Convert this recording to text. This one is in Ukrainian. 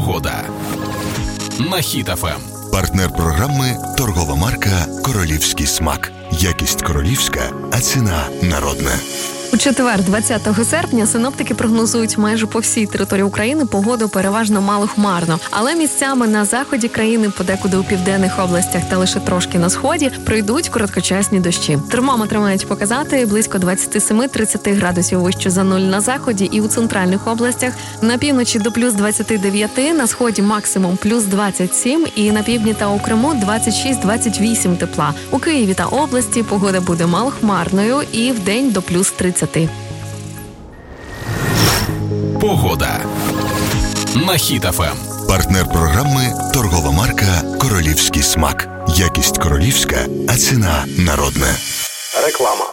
Погода на Хіт ФМ. Партнер програми – торгова марка «Королівський смак». Якість королівська, а ціна народна. У четвер, 20 серпня, синоптики прогнозують майже по всій території України погоду переважно малохмарно. Але місцями на заході країни, подекуди у південних областях та лише трошки на сході, прийдуть короткочасні дощі. Термометри мають показати близько 27-30 градусів вище за нуль на заході і у центральних областях. На півночі до плюс 29, на сході максимум плюс 27 і на півдні та у Криму 26-28 тепла. У Києві та області погода буде малохмарною і вдень до плюс 30. Погода на Хіт ФМ. Партнер програми – торгова марка «Королівський смак». Якість королівська, а ціна народна. Реклама.